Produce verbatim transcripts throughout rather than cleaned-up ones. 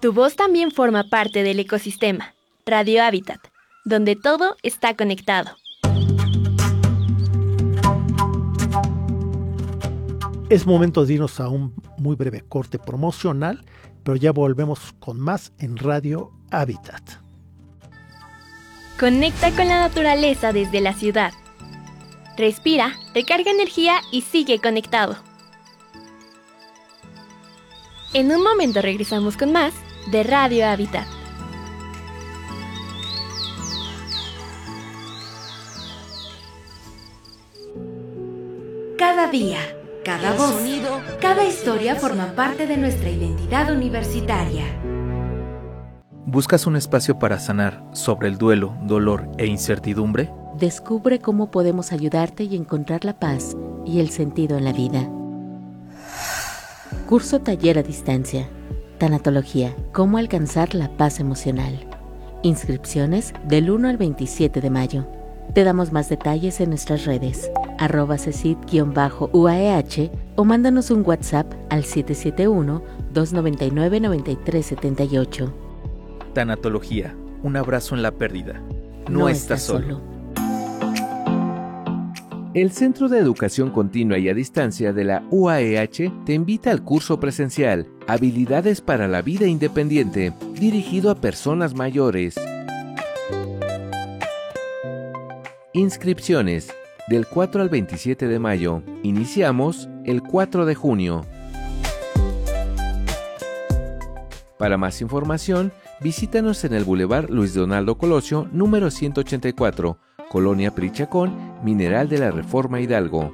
Tu voz también forma parte del ecosistema. Radio Hábitat, donde todo está conectado. Es momento de irnos a un muy breve corte promocional, pero ya volvemos con más en Radio Hábitat. Conecta con la naturaleza desde la ciudad. Respira, recarga energía y sigue conectado. En un momento regresamos con más de Radio Hábitat. Cada día, cada voz, sonido, cada historia forma parte de nuestra identidad universitaria. ¿Buscas un espacio para sanar sobre el duelo, dolor e incertidumbre? Descubre cómo podemos ayudarte y encontrar la paz y el sentido en la vida. Curso taller a distancia. Tanatología. Cómo alcanzar la paz emocional. Inscripciones del uno al veintisiete de mayo. Te damos más detalles en nuestras redes, arroba cesid-U A E H o mándanos un WhatsApp al siete siete uno, dos nueve nueve, nueve tres siete ocho. Tanatología. Un abrazo en la pérdida. No, No estás estás solo. solo. El Centro de Educación Continua y a Distancia de la U A E H te invita al curso presencial Habilidades para la Vida Independiente, dirigido a personas mayores. Inscripciones del cuatro al veintisiete de mayo. Iniciamos el cuatro de junio. Para más información, visítanos en el Boulevard Luis Donaldo Colosio, número ciento ochenta y cuatro, Colonia Prichacón, Mineral de la Reforma Hidalgo.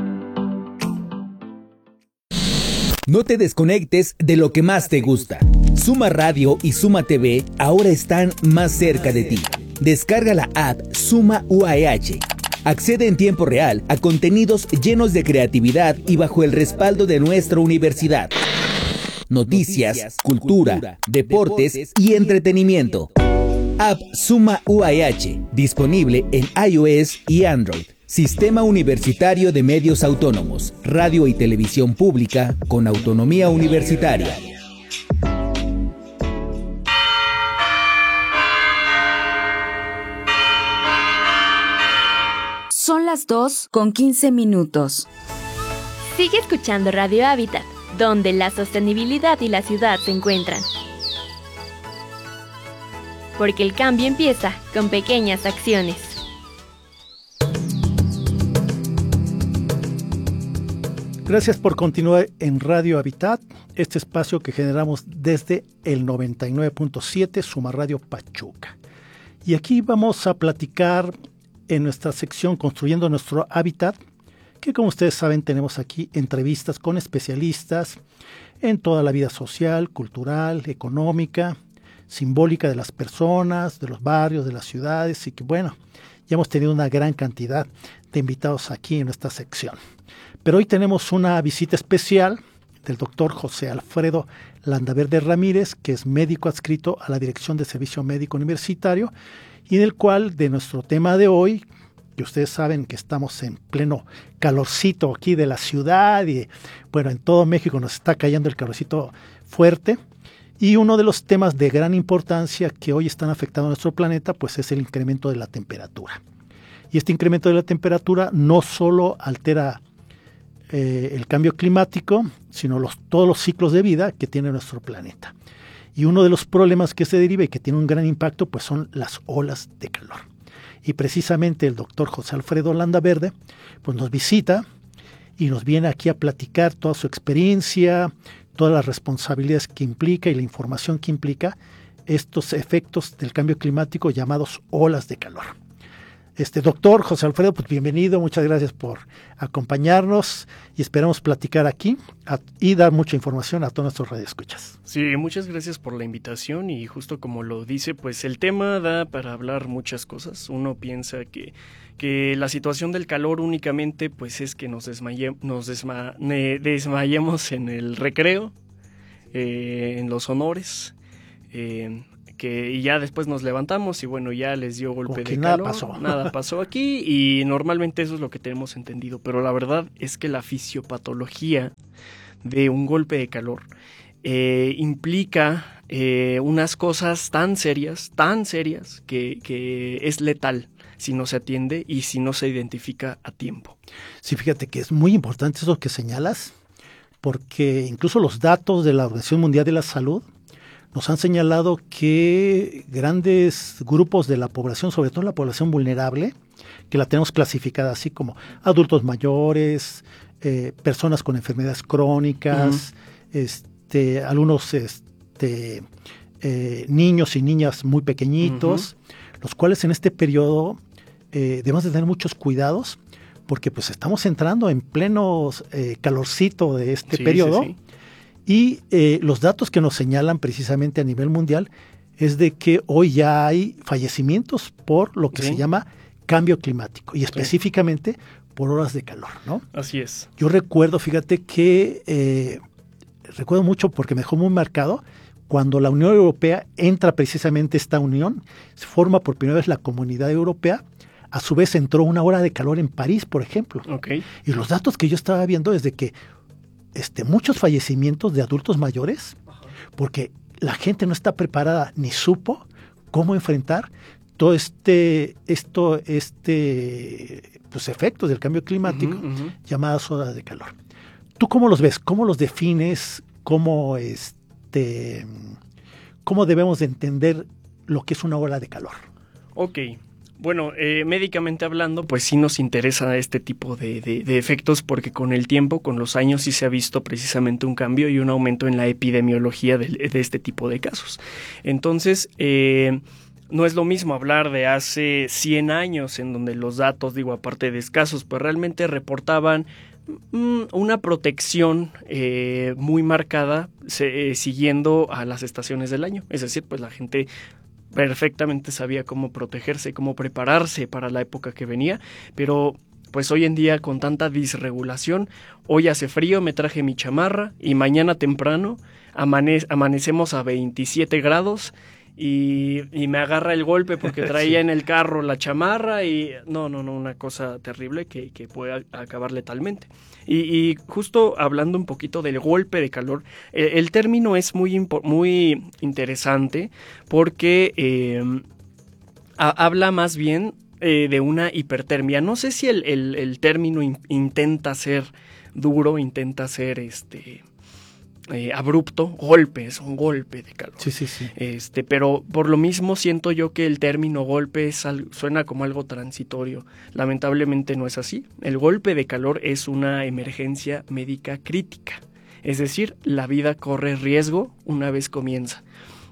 No te desconectes de lo que más te gusta. Suma Radio y Suma T V ahora están más cerca de ti. Descarga la app Suma U A E H. Accede en tiempo real a contenidos llenos de creatividad y bajo el respaldo de nuestra universidad. Noticias, cultura, deportes y entretenimiento. App Suma U A E H, disponible en iOS y Android. Sistema Universitario de Medios Autónomos, radio y televisión pública con autonomía universitaria. Son las dos con quince minutos. Sigue escuchando Radio Hábitat, donde la sostenibilidad y la ciudad se encuentran. Porque el cambio empieza con pequeñas acciones. Gracias por continuar en Radio Hábitat, este espacio que generamos desde el noventa y nueve punto siete Suma Radio Pachuca. Y aquí vamos a platicar en nuestra sección Construyendo Nuestro Hábitat, que como ustedes saben tenemos aquí entrevistas con especialistas en toda la vida social, cultural, económica, simbólica de las personas, de los barrios, de las ciudades, y que bueno, ya hemos tenido una gran cantidad de invitados aquí en esta sección. Pero hoy tenemos una visita especial del doctor José Alfredo Landaverde Ramírez, que es médico adscrito a la Dirección de Servicio Médico Universitario, y en el cual de nuestro tema de hoy, que ustedes saben que estamos en pleno calorcito aquí de la ciudad, y bueno, en todo México nos está cayendo el calorcito fuerte, y uno de los temas de gran importancia que hoy están afectando a nuestro planeta, pues es el incremento de la temperatura. Y este incremento de la temperatura no solo altera eh, el cambio climático, sino los, todos los ciclos de vida que tiene nuestro planeta. Y uno de los problemas que se deriva y que tiene un gran impacto, pues son las olas de calor. Y precisamente el doctor José Alfredo Landaverde pues nos visita y nos viene aquí a platicar toda su experiencia, todas las responsabilidades que implica y la información que implica estos efectos del cambio climático llamados olas de calor. Este doctor José Alfredo, pues bienvenido, muchas gracias por acompañarnos y esperamos platicar aquí a, y dar mucha información a todos nuestros radioescuchas. Sí, muchas gracias por la invitación y justo como lo dice, pues el tema da para hablar muchas cosas. Uno piensa que, que la situación del calor únicamente pues es que nos, desmaye, nos desma, ne, desmayemos en el recreo, eh, en los honores, eh, que y ya después nos levantamos y bueno, ya les dio golpe de nada calor, pasó. nada pasó aquí y normalmente eso es lo que tenemos entendido, pero la verdad es que la fisiopatología de un golpe de calor eh, implica eh, unas cosas tan serias, tan serias, que, que es letal si no se atiende y si no se identifica a tiempo. Sí, fíjate que es muy importante eso que señalas, porque incluso los datos de la Organización Mundial de la Salud nos han señalado que grandes grupos de la población, sobre todo la población vulnerable, que la tenemos clasificada así como adultos mayores, eh, personas con enfermedades crónicas, uh-huh. este, algunos este, eh, niños y niñas muy pequeñitos, uh-huh. los cuales en este periodo eh, debemos de tener muchos cuidados, porque pues estamos entrando en pleno eh, calorcito de este sí, periodo, sí, sí. y eh, los datos que nos señalan precisamente a nivel mundial es de que hoy ya hay fallecimientos por lo que sí. se llama cambio climático, y específicamente sí. por horas de calor, ¿no? Así es. Yo recuerdo, fíjate que, eh, recuerdo mucho porque me dejó muy marcado, cuando la Unión Europea entra precisamente esta unión, se forma por primera vez la Comunidad Europea. A su vez entró una hora de calor en París, por ejemplo. Okay. Y los datos que yo estaba viendo es de que este, muchos fallecimientos de adultos mayores, ajá. porque la gente no está preparada ni supo cómo enfrentar todo este, esto, este, pues, efectos del cambio climático, uh-huh, uh-huh. llamadas horas de calor. ¿Tú cómo los ves? ¿Cómo los defines? ¿Cómo, este, cómo debemos de entender lo que es una hora de calor? Ok. Bueno, eh, médicamente hablando, pues sí nos interesa este tipo de, de, de efectos porque con el tiempo, con los años, sí se ha visto precisamente un cambio y un aumento en la epidemiología de, de este tipo de casos. Entonces, eh, no es lo mismo hablar de hace cien años en donde los datos, digo, aparte de escasos, pues realmente reportaban mm, una protección eh, muy marcada se, eh, siguiendo a las estaciones del año. Es decir, pues la gente perfectamente sabía cómo protegerse, cómo prepararse para la época que venía, pero pues hoy en día con tanta disregulación, hoy hace frío, me traje mi chamarra y mañana temprano amane- amanecemos a veintisiete grados y, y me agarra el golpe porque traía sí. en el carro la chamarra y no, no, no, una cosa terrible que, que puede acabar letalmente. Y, y justo hablando un poquito del golpe de calor, eh, el término es muy, impo- muy interesante porque eh, a- habla más bien eh, de una hipertermia. No sé si el, el, el término in- intenta ser duro, intenta ser este... Eh, abrupto, golpe, es un golpe de calor. Sí, sí, sí. Este, pero por lo mismo siento yo que el término golpe es al, suena como algo transitorio. Lamentablemente no es así. El golpe de calor es una emergencia médica crítica. Es decir, la vida corre riesgo una vez comienza.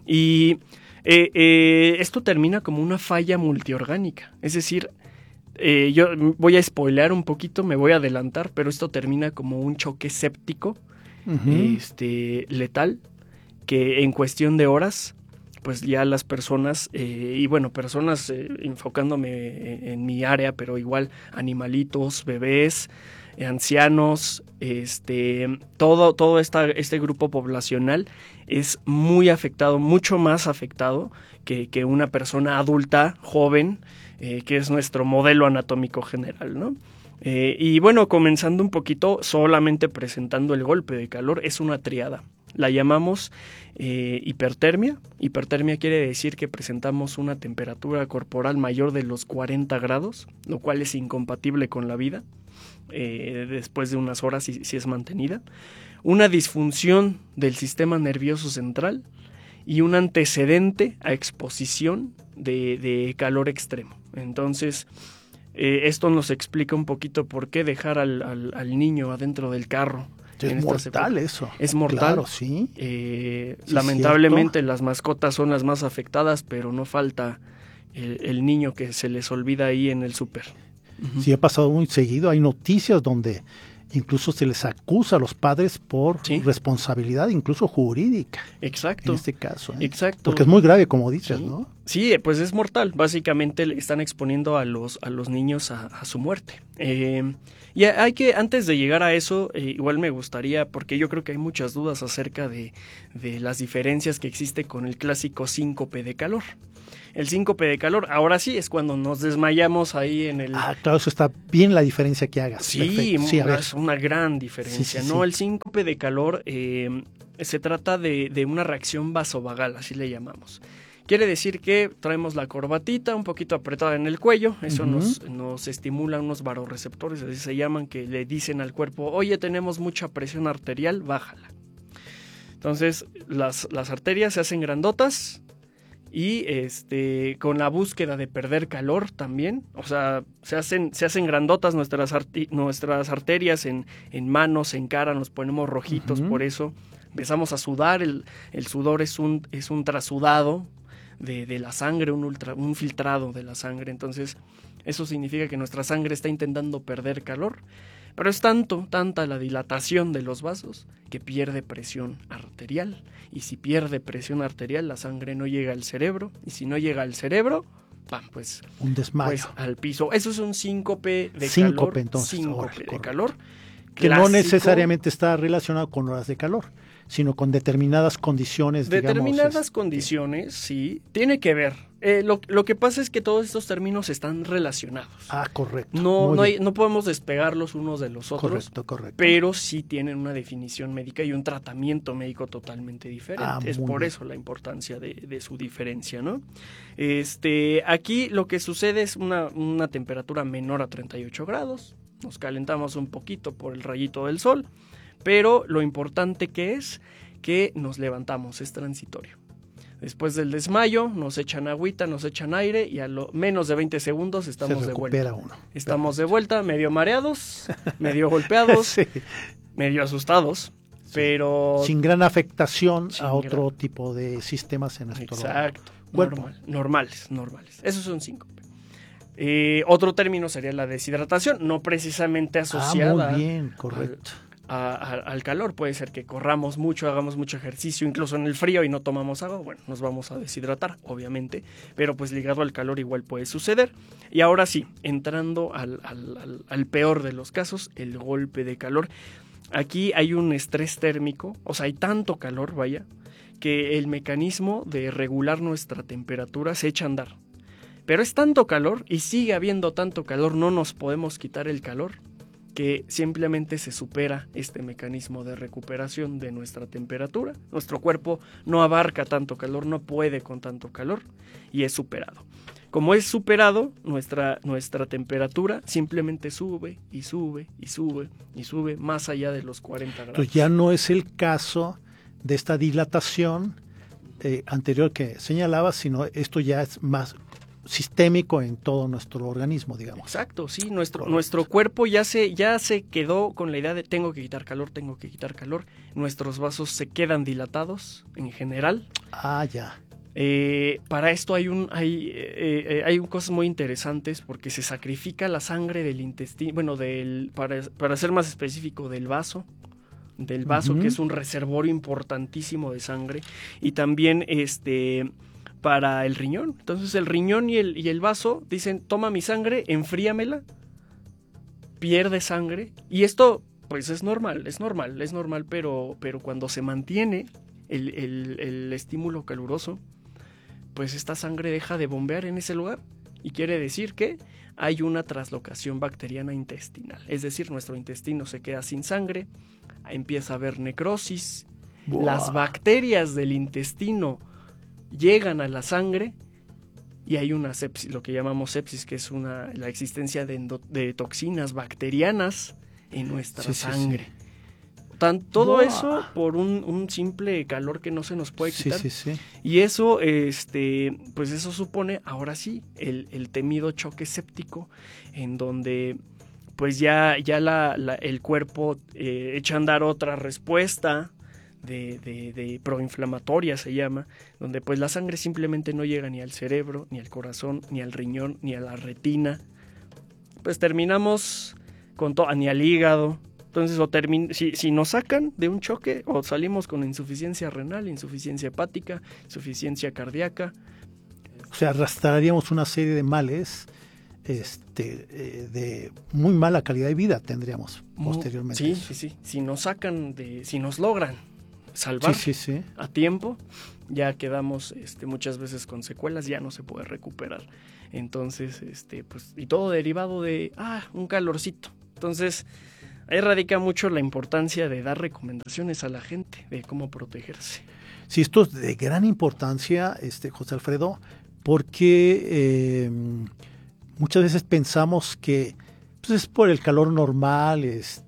Y eh, eh, esto termina como una falla multiorgánica. Es decir, eh, yo voy a spoilear un poquito, me voy a adelantar, pero esto termina como un choque séptico Uh-huh. este letal, que en cuestión de horas pues ya las personas eh, y bueno, personas eh, enfocándome en, en mi área, pero igual animalitos, bebés, eh, ancianos, este todo, todo esta, este grupo poblacional es muy afectado, mucho más afectado que, que una persona adulta, joven, eh, que es nuestro modelo anatómico general, ¿no? Eh, y bueno, comenzando un poquito, solamente presentando el golpe de calor, es una triada. La llamamos eh, hipertermia. Hipertermia quiere decir que presentamos una temperatura corporal mayor de los cuarenta grados, lo cual es incompatible con la vida, eh, después de unas horas si, si es mantenida. Una disfunción del sistema nervioso central y un antecedente a exposición de, de calor extremo. Entonces... Eh, esto nos explica un poquito por qué dejar al, al, al niño adentro del carro. Es mortal eso. Es mortal. Claro, sí. Eh, sí lamentablemente cierto. Las mascotas son las más afectadas, pero no falta el, el niño que se les olvida ahí en el súper. Uh-huh. Sí, ha pasado muy seguido. Hay noticias donde incluso se les acusa a los padres por ¿Sí? responsabilidad, incluso jurídica. Exacto. En este caso. ¿eh? Exacto. Porque es muy grave, como dices, ¿Sí? ¿no? Sí, pues es mortal. Básicamente le están exponiendo a los, a los niños a, a su muerte. Eh, y hay que, antes de llegar a eso, eh, igual me gustaría, porque yo creo que hay muchas dudas acerca de, de las diferencias que existe con el clásico síncope de calor. El síncope de calor, ahora sí, es cuando nos desmayamos ahí en el... Ah, claro, eso está bien la diferencia que hagas. Sí, sí es una gran diferencia, sí, sí, ¿no? Sí. El síncope de calor, eh, se trata de, de una reacción vasovagal, así le llamamos. Quiere decir que traemos la corbatita un poquito apretada en el cuello, eso uh-huh. nos, nos estimula unos vasoreceptores, así se llaman, que le dicen al cuerpo, oye, tenemos mucha presión arterial, bájala. Entonces las, las arterias se hacen grandotas y este, con la búsqueda de perder calor también, o sea, se hacen, se hacen grandotas nuestras, arti- nuestras arterias en, en manos, en cara, nos ponemos rojitos uh-huh. por eso, empezamos a sudar, el, el sudor es un, es un trasudado, De, de la sangre, un, ultra, un filtrado de la sangre, entonces eso significa que nuestra sangre está intentando perder calor, pero es tanto, tanta la dilatación de los vasos que pierde presión arterial, y si pierde presión arterial la sangre no llega al cerebro, y si no llega al cerebro, ¡pam! Pues, un desmayo. Pues al piso. Eso es un síncope de síncope, calor. Entonces, Síncope ahora, de correcto. calor. Que clásico, no necesariamente está relacionado con horas de calor, sino con determinadas condiciones, Determinadas digamos, condiciones, este... sí, tiene que ver. Eh, lo, lo que pasa es que todos estos términos están relacionados. Ah, correcto. No, no, hay, no podemos despegarlos unos de los otros. Correcto, correcto. Pero sí tienen una definición médica y un tratamiento médico totalmente diferente. Ah, es por bien. Eso la importancia de, de su diferencia, ¿no? Este, aquí lo que sucede es una, una temperatura menor a treinta y ocho grados. Nos calentamos un poquito por el rayito del sol, pero lo importante que es que nos levantamos, es transitorio. Después del desmayo nos echan agüita, nos echan aire y a lo menos de veinte segundos estamos de vuelta. Uno. Estamos de vuelta, medio mareados, medio golpeados, sí. medio asustados, sí. pero... Sin gran afectación sin a otro gran... tipo de sistemas en nuestro Exacto, cuerpo. Normal, normales, normales. Esos son cinco. Eh, otro término sería la deshidratación, no precisamente asociada ah, muy bien, correcto. Al, a, a, al calor. Puede ser que corramos mucho, hagamos mucho ejercicio, incluso en el frío y no tomamos agua, bueno, nos vamos a deshidratar, obviamente, pero pues ligado al calor igual puede suceder. Y ahora sí, entrando al, al, al, al peor de los casos, el golpe de calor. Aquí hay un estrés térmico, o sea, hay tanto calor, vaya, que el mecanismo de regular nuestra temperatura se echa a andar. Pero es tanto calor y sigue habiendo tanto calor, no nos podemos quitar el calor, que simplemente se supera este mecanismo de recuperación de nuestra temperatura. Nuestro cuerpo no abarca tanto calor, no puede con tanto calor y es superado. Como es superado, nuestra, nuestra temperatura simplemente sube y sube y sube y sube más allá de los cuarenta grados. Entonces ya no es el caso de esta dilatación eh, anterior que señalaba, sino esto ya es más sistémico en todo nuestro organismo, digamos. Exacto, sí, nuestro, nuestro cuerpo ya se, ya se quedó con la idea de tengo que quitar calor, tengo que quitar calor. Nuestros vasos se quedan dilatados en general. Ah, ya. Eh, para esto hay un hay eh, eh, hay cosas muy interesantes porque se sacrifica la sangre del intestino, bueno, del para, para ser más específico del vaso, del vaso uh-huh. que es un reservorio importantísimo de sangre, y también este para el riñón. Entonces el riñón y el, y el vaso dicen, toma mi sangre, enfríamela, pierde sangre, y esto pues es normal, es normal, es normal, pero, pero cuando se mantiene el, el, el estímulo caluroso, pues esta sangre deja de bombear en ese lugar, y quiere decir que hay una traslocación bacteriana intestinal, es decir, nuestro intestino se queda sin sangre, empieza a haber necrosis, Buah. Las bacterias del intestino llegan a la sangre y hay una sepsis, lo que llamamos sepsis, que es una la existencia de, endo, de toxinas bacterianas en nuestra sí, sangre. Sí, sí. Tan, todo Buah. Eso por un, un simple calor que no se nos puede quitar. Sí, sí, sí. Y eso, este, pues eso supone, ahora sí, el, el temido choque séptico, en donde pues ya, ya la, la, el cuerpo eh, echa a andar otra respuesta De, de, de proinflamatoria se llama, donde pues la sangre simplemente no llega ni al cerebro, ni al corazón, ni al riñón, ni a la retina. Pues terminamos con todo, ni al hígado. Entonces, o termin- si, si nos sacan de un choque, o salimos con insuficiencia renal, insuficiencia hepática, insuficiencia cardíaca. O sea, arrastraríamos una serie de males este, eh, de muy mala calidad de vida tendríamos posteriormente. Sí, sí, sí. Si nos sacan de, si nos logran salvar sí, sí, sí. a tiempo, ya quedamos este, muchas veces con secuelas, ya no se puede recuperar. Entonces, este, pues, y todo derivado de, ah, un calorcito. Entonces, ahí radica mucho la importancia de dar recomendaciones a la gente de cómo protegerse. Sí, esto es de gran importancia, este, José Alfredo, porque eh, muchas veces pensamos que pues, es por el calor normal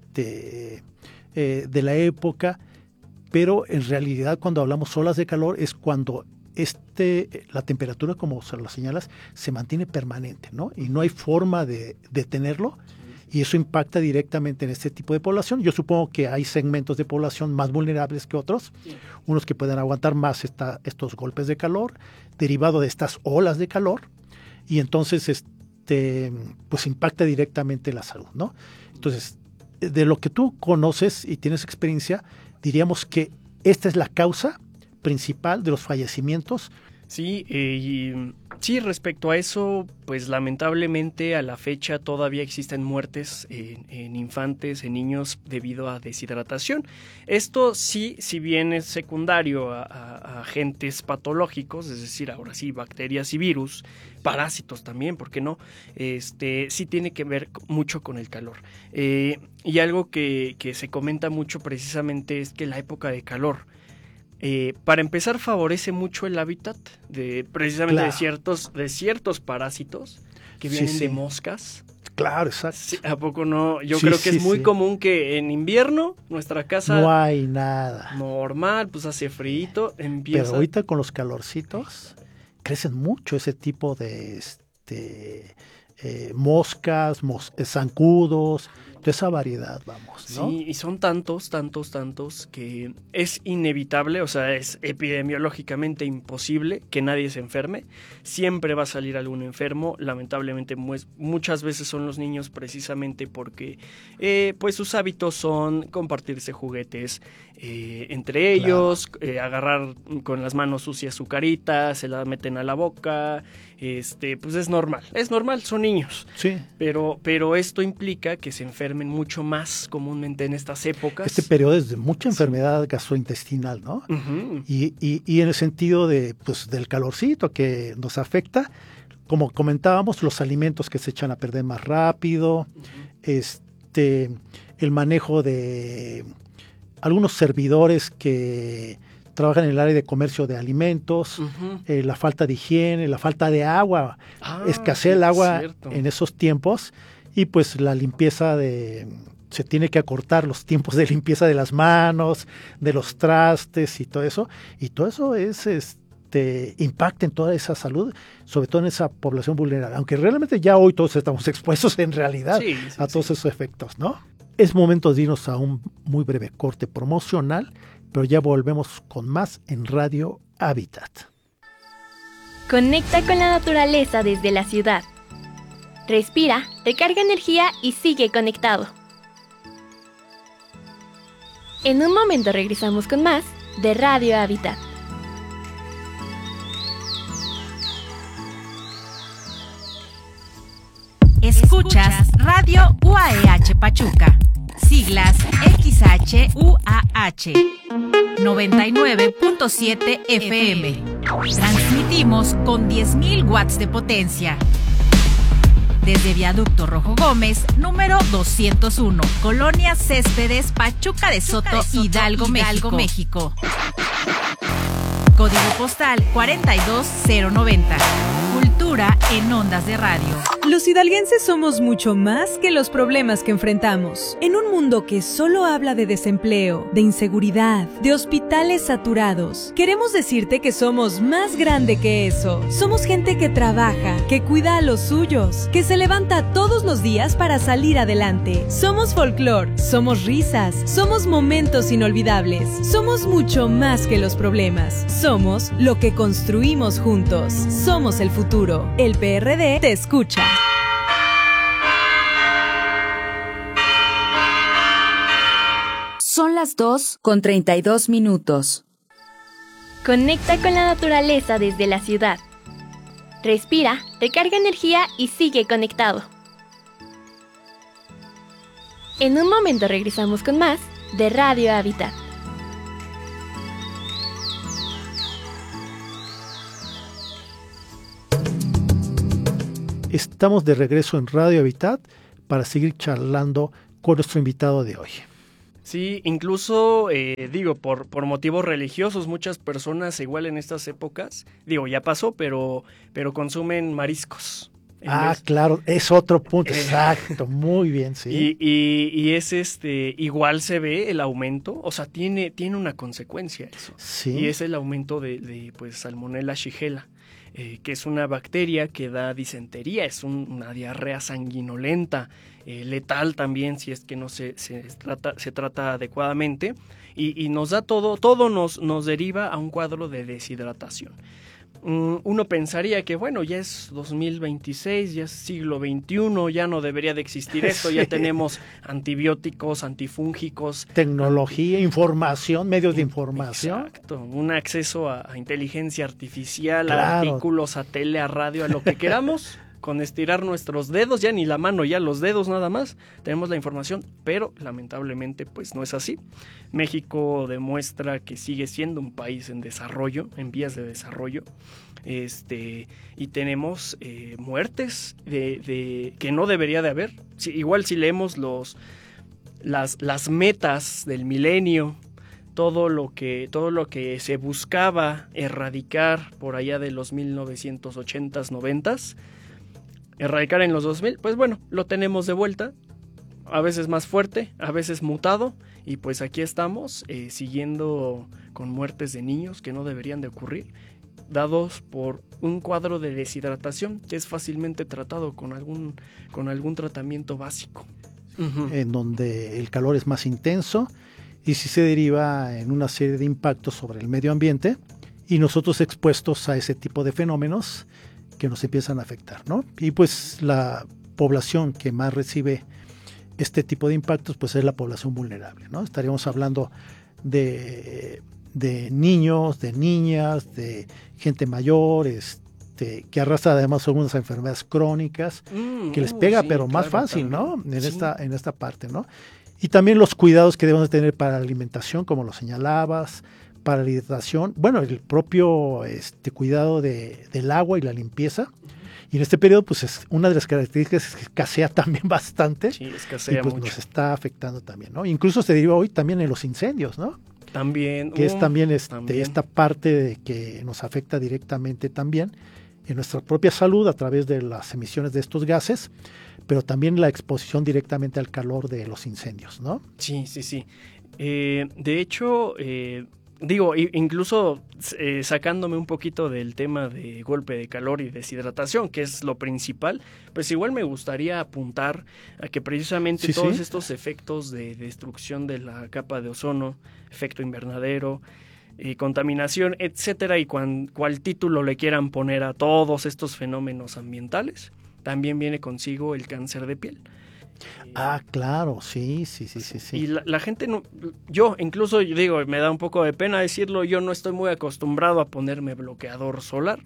este, eh, de la época, pero en realidad cuando hablamos olas de calor es cuando este, la temperatura, como se lo señalas, se mantiene permanente, ¿no? Y no hay forma de detenerlo, y eso impacta directamente en este tipo de población. Yo supongo que hay segmentos de población más vulnerables que otros, sí. Unos que pueden aguantar más esta, estos golpes de calor, derivado de estas olas de calor, y entonces este, pues impacta directamente la salud, ¿no? Entonces, de lo que tú conoces y tienes experiencia, diríamos que esta es la causa principal de los fallecimientos. Sí, eh, y, sí, respecto a eso, pues lamentablemente a la fecha todavía existen muertes en, en infantes, en niños debido a deshidratación. Esto sí, si bien es secundario a, a, a agentes patológicos, es decir, ahora sí, bacterias y virus, parásitos también, ¿por qué no? Este, sí tiene que ver mucho con el calor. Eh, y algo que, que se comenta mucho precisamente es que la época de calor, Eh, para empezar, favorece mucho el hábitat de precisamente claro. de ciertos de ciertos parásitos que vienen sí, sí. de moscas. Claro, exacto. Sí, ¿a poco no? Yo sí, creo que sí, es muy sí. común que en invierno nuestra casa no hay nada. Normal, pues hace frío, empieza. Pero ahorita con los calorcitos crecen mucho ese tipo de este eh, moscas, mos- zancudos. De esa variedad, vamos, ¿no? Sí, y son tantos, tantos, tantos que es inevitable, o sea, es epidemiológicamente imposible que nadie se enferme. Siempre va a salir algún enfermo, lamentablemente muchas veces son los niños precisamente porque eh, pues sus hábitos son compartirse juguetes eh, entre ellos, claro. eh, agarrar con las manos sucias su carita, se la meten a la boca, este, pues es normal, es normal, son niños. Sí. Pero, pero esto implica que se enfermen mucho más comúnmente en estas épocas. Este periodo es de mucha enfermedad sí. gastrointestinal, ¿no? Uh-huh. Y, y, y en el sentido de, pues, del calorcito que nos afecta, como comentábamos, los alimentos que se echan a perder más rápido, uh-huh. este, el manejo de algunos servidores que trabajan en el área de comercio de alimentos, uh-huh. eh, la falta de higiene, la falta de agua, ah, escasea el agua cierto. En esos tiempos, y pues la limpieza de, se tiene que acortar los tiempos de limpieza de las manos, de los trastes y todo eso, y todo eso es este impacta en toda esa salud, sobre todo en esa población vulnerable, aunque realmente ya hoy todos estamos expuestos en realidad sí, sí, a todos sí. esos efectos, ¿no? Es momento de irnos a un muy breve corte promocional, pero ya volvemos con más en Radio Hábitat. Conecta con la naturaleza desde la ciudad. Respira, recarga energía y sigue conectado. En un momento regresamos con más de Radio Hábitat. Escuchas Radio U A E H Pachuca. Siglas X H U A H noventa y nueve punto siete F M. Transmitimos con diez mil watts de potencia. Desde Viaducto Rojo Gómez, número doscientos uno, Colonia Céspedes, Pachuca de Soto, Pachuca de Soto Hidalgo, Hidalgo, México. Código postal cuarenta y dos cero noventa. Cultura en ondas de radio. Los hidalguenses somos mucho más que los problemas que enfrentamos. En un mundo que solo habla de desempleo, de inseguridad, de hospitales saturados, queremos decirte que somos más grande que eso. Somos gente que trabaja, que cuida a los suyos, que se levanta todos los días para salir adelante. Somos folclor, somos risas, somos momentos inolvidables. Somos mucho más que los problemas. Somos lo que construimos juntos. Somos el futuro. El P R D te escucha. Son las dos con treinta y dos minutos. Conecta con la naturaleza desde la ciudad. Respira, recarga energía y sigue conectado. En un momento regresamos con más de Radio Hábitat. Estamos de regreso en Radio Hábitat para seguir charlando con nuestro invitado de hoy. Sí, incluso, eh, digo, por, por motivos religiosos, muchas personas igual en estas épocas, digo, ya pasó, pero, pero consumen mariscos. Ah, vez, claro, es otro punto, eh, exacto, muy bien, sí. Y, y, y es este, igual se ve el aumento, o sea, tiene, tiene una consecuencia eso. Sí. Y es el aumento de, de pues, Salmonella Shigella, eh, que es una bacteria que da disentería, es un, una diarrea sanguinolenta, eh, letal también si es que no se, se, trata, se trata adecuadamente, y, y nos da todo, todo nos, nos deriva a un cuadro de deshidratación. Uno pensaría que bueno, ya es dos mil veintiséis, ya es siglo veintiuno, ya no debería de existir esto, sí. Ya tenemos antibióticos, antifúngicos. Tecnología, anti... información, medios de información. Exacto, un acceso a, a inteligencia artificial, claro. A artículos, a tele, a radio, a lo que queramos. Con estirar nuestros dedos, ya ni la mano, ya los dedos nada más, tenemos la información, pero lamentablemente pues no es así. México demuestra que sigue siendo un país en desarrollo, en vías de desarrollo, este, y tenemos eh, muertes de, de, que no debería de haber. Si, igual si leemos los, las, las metas del milenio, todo lo que todo lo que se buscaba erradicar por allá de los mil novecientos ochentas, noventas, erradicar en los dos mil, pues bueno, lo tenemos de vuelta, a veces más fuerte, a veces mutado, y pues aquí estamos eh, siguiendo con muertes de niños que no deberían de ocurrir, dados por un cuadro de deshidratación que es fácilmente tratado con algún, con algún tratamiento básico. Uh-huh. En donde el calor es más intenso y sí se deriva en una serie de impactos sobre el medio ambiente y nosotros expuestos a ese tipo de fenómenos que nos empiezan a afectar, ¿no? Y pues la población que más recibe este tipo de impactos pues es la población vulnerable, ¿no? Estaríamos hablando de, de niños, de niñas, de gente mayor, este, que arrastra además algunas enfermedades crónicas, mm, que les pega, sí, pero más claro, fácil, también. ¿No? En, sí. esta, en esta parte, ¿no? Y también los cuidados que debemos de tener para la alimentación, como lo señalabas, para la hidratación, bueno, el propio este, cuidado de, del agua y la limpieza. Y en este periodo, pues es una de las características es que escasea también bastante. Sí, escasea y pues mucho. Nos está afectando también, ¿no? Incluso se deriva hoy también en los incendios, ¿no? También. Que uh, es también, este, también esta parte de que nos afecta directamente también en nuestra propia salud a través de las emisiones de estos gases, pero también la exposición directamente al calor de los incendios, ¿no? Sí, sí, sí. Eh, de hecho, eh, digo, incluso eh, sacándome un poquito del tema de golpe de calor y deshidratación, que es lo principal, pues igual me gustaría apuntar a que precisamente sí, todos sí. estos efectos de destrucción de la capa de ozono, efecto invernadero, eh, contaminación, etcétera, y cuan, cual título le quieran poner a todos estos fenómenos ambientales, también viene consigo el cáncer de piel. Ah, claro, sí, sí, sí, sí, sí. Y la, la gente, no, yo incluso digo, me da un poco de pena decirlo, yo no estoy muy acostumbrado a ponerme bloqueador solar,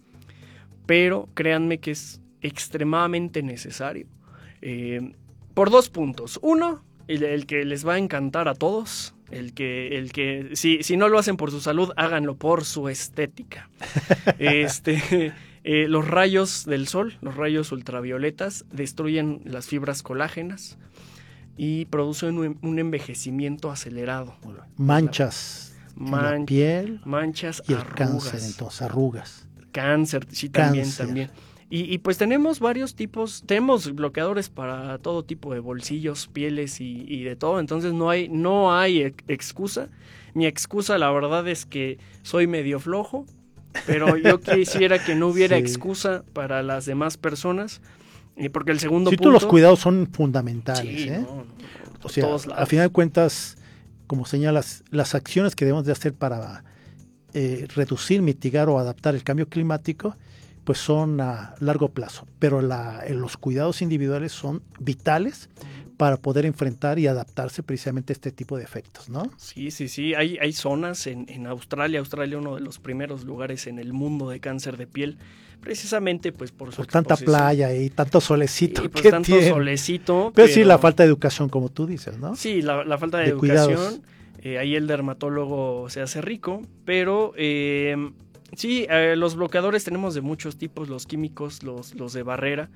pero créanme que es extremadamente necesario, eh, por dos puntos. Uno, el, el que les va a encantar a todos, el que, el que si, si no lo hacen por su salud, háganlo por su estética. este... Eh, los rayos del sol, los rayos ultravioletas, destruyen las fibras colágenas y producen un, un envejecimiento acelerado. Manchas Man- en la piel, manchas, y el arrugas. cáncer, entonces arrugas. Cáncer, sí, también, Cáncer. también. Y, y pues tenemos varios tipos, tenemos bloqueadores para todo tipo de bolsillos, pieles y, y de todo, entonces no hay, no hay ex- excusa. Mi excusa, la verdad, es que soy medio flojo. Pero yo quisiera que no hubiera sí. excusa para las demás personas, eh, porque el segundo sí, punto... Sí, los cuidados son fundamentales. Sí, ¿eh? no, no, o sea, a final de cuentas, como señalas, las acciones que debemos de hacer para eh, reducir, mitigar o adaptar el cambio climático, pues son a largo plazo. Pero la, los cuidados individuales son vitales para poder enfrentar y adaptarse precisamente a este tipo de efectos, ¿no? Sí, sí, sí. Hay, hay zonas en, en Australia, Australia uno de los primeros lugares en el mundo de cáncer de piel, precisamente pues por su por tanta playa y tanto solecito y pues que tanto tiene. solecito. Pero, pero sí, la falta de educación, como tú dices, ¿no? Sí, la, la falta de, de educación. Eh, ahí el dermatólogo se hace rico, pero... Eh, sí, eh, los bloqueadores tenemos de muchos tipos, los químicos, los, los de barrera.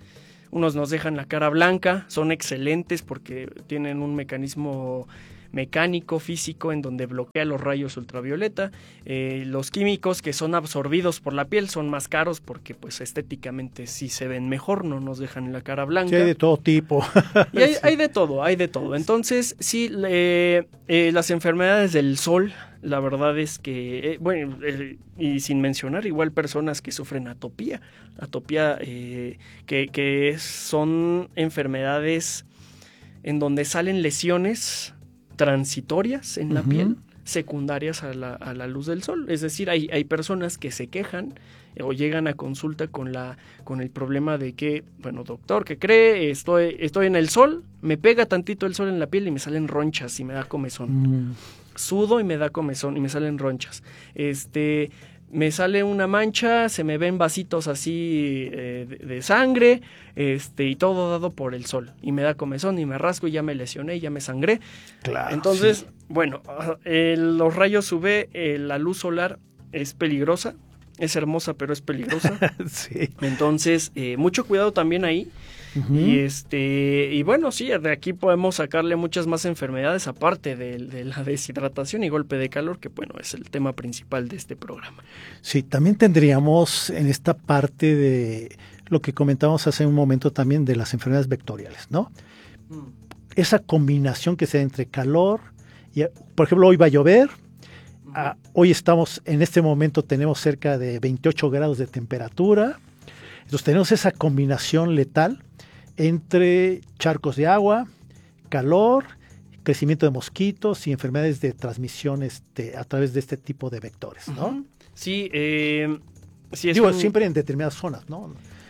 Unos nos dejan la cara blanca, son excelentes porque tienen un mecanismo mecánico, físico, en donde bloquea los rayos ultravioleta. Eh, los químicos que son absorbidos por la piel son más caros porque pues estéticamente sí se ven mejor, no nos dejan la cara blanca. Sí, hay de todo tipo. Y hay, Sí. hay de todo, hay de todo. Entonces, sí, eh, eh, las enfermedades del sol, la verdad es que, eh, bueno, eh, y sin mencionar, igual personas que sufren atopía, atopía eh, que, que son enfermedades en donde salen lesiones transitorias en la Ujú. piel, secundarias a la, a la luz del sol. Es decir, hay, hay personas que se quejan eh, o llegan a consulta con, la, con el problema de que, bueno, doctor, ¿qué cree? Estoy, estoy en el sol, me pega tantito el sol en la piel y me salen ronchas y me da comezón. Mm. Sudo y me da comezón y me salen ronchas. Este... Me sale una mancha, se me ven vasitos así eh, de, de sangre, este, y todo dado por el sol. Y me da comezón y me rasco y ya me lesioné y ya me sangré. Claro. Entonces, sí. bueno, eh, los rayos U V, eh, la luz solar es peligrosa, es hermosa pero es peligrosa. Sí. Entonces, eh, mucho cuidado también ahí. Ujú. Y este y bueno, sí, de aquí podemos sacarle muchas más enfermedades aparte de, de la deshidratación y golpe de calor, que bueno, es el tema principal de este programa. Sí, también tendríamos en esta parte de lo que comentamos hace un momento también de las enfermedades vectoriales, ¿no? Mm. Esa combinación que se da entre calor y, por ejemplo, hoy va a llover. Ah, hoy estamos, en este momento tenemos cerca de veintiocho grados de temperatura. Entonces tenemos esa combinación letal entre charcos de agua, calor, crecimiento de mosquitos y enfermedades de transmisión este, a través de este tipo de vectores, ¿no? Uh-huh. Sí, eh, sí es Digo, un... siempre en determinadas zonas, ¿no?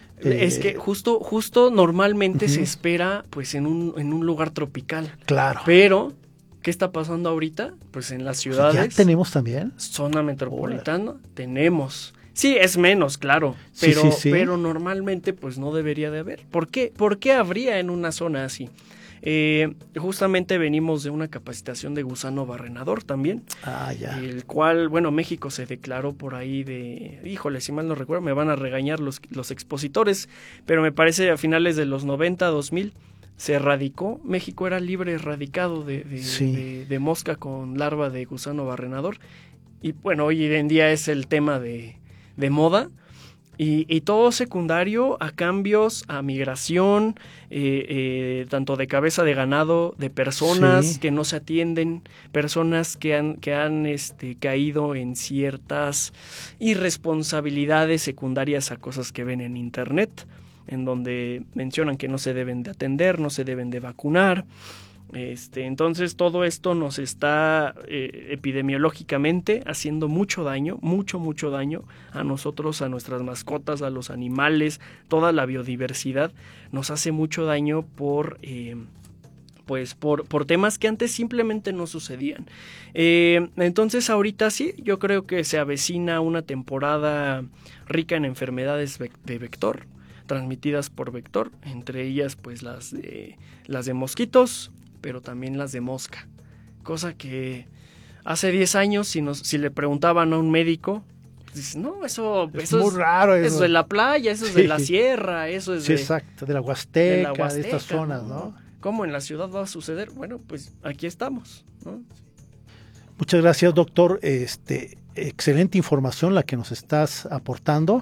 Es Eh, que justo, justo normalmente uh-huh. se espera pues en un, en un lugar tropical. Claro. Pero, ¿qué está pasando ahorita? Pues en las ciudades. ¿Ya tenemos también? Zona metropolitana, Hola. tenemos. Sí, es menos, claro, Sí, pero, sí, sí. pero normalmente pues no debería de haber. ¿Por qué? ¿Por qué habría en una zona así? Eh, justamente venimos de una capacitación de gusano barrenador también, Ah, ya. el cual, bueno, México se declaró por ahí de, híjole, si mal no recuerdo, me van a regañar los, los expositores, pero me parece a finales de los noventa, dos mil, se erradicó, México era libre erradicado de, de, Sí. de, de mosca con larva de gusano barrenador, y bueno, hoy en día es el tema de, de moda. Y, y todo secundario a cambios, a migración, eh, eh, tanto de cabeza de ganado, de personas Sí. que no se atienden, personas que han, que han este, caído en ciertas irresponsabilidades secundarias a cosas que ven en internet, en donde mencionan que no se deben de atender, no se deben de vacunar. Este, entonces todo esto nos está eh, epidemiológicamente haciendo mucho daño, mucho, mucho daño a nosotros, a nuestras mascotas, a los animales, toda la biodiversidad nos hace mucho daño por, eh, pues por, por temas que antes simplemente no sucedían. Eh, entonces ahorita sí, yo creo que se avecina una temporada rica en enfermedades ve- de vector, transmitidas por vector, entre ellas pues las de, las de mosquitos, pero también las de mosca, cosa que hace diez años si, nos, si le preguntaban a un médico, dices, no, eso, Es eso muy es, raro eso. eso es de la playa, eso es Sí. de la sierra, eso es Sí, de, exacto, de la de Huasteca, la de, Huasteca, estas zonas, ¿no? ¿Cómo en la ciudad va a suceder? Bueno, pues aquí estamos, ¿no? Muchas gracias, doctor. Este, excelente información la que nos estás aportando.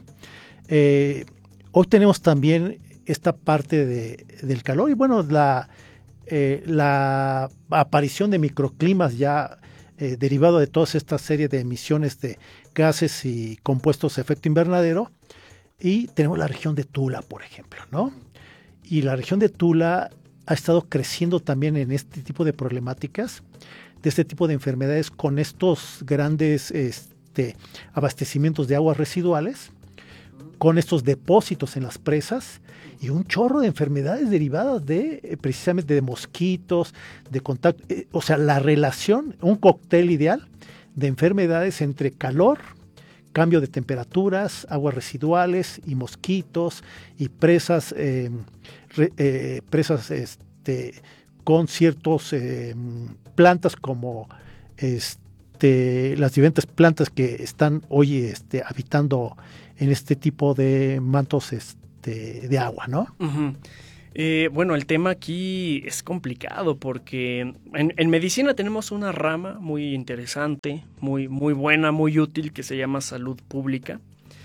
Eh, hoy tenemos también esta parte de, del calor y bueno, la, eh, la aparición de microclimas ya eh, derivado de toda esta serie de emisiones de gases y compuestos de efecto invernadero. Y tenemos la región de Tula, por ejemplo, ¿no? Y la región de Tula ha estado creciendo también en este tipo de problemáticas, de este tipo de enfermedades con estos grandes este, abastecimientos de aguas residuales, con estos depósitos en las presas y un chorro de enfermedades derivadas de eh, precisamente de mosquitos, de contacto, eh, o sea, la relación, un cóctel ideal de enfermedades entre calor, cambio de temperaturas, aguas residuales y mosquitos y presas, eh, re, eh, presas este, con ciertos eh, plantas como este, las diferentes plantas que están hoy este, habitando en este tipo de mantos este, este, de agua, ¿no? Uh-huh. Eh, bueno, el tema aquí es complicado porque en, en medicina tenemos una rama muy interesante, muy, muy buena, muy útil, que se llama salud pública.